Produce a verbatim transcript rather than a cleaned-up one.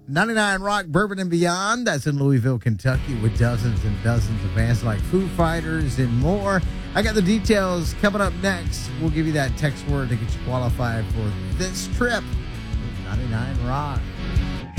ninety-nine Rock Bourbon and Beyond. That's in Louisville, Kentucky, with dozens and dozens of bands like Foo Fighters and more. I got the details coming up next. We'll give you that text word to get you qualified for this trip with ninety-nine Rock.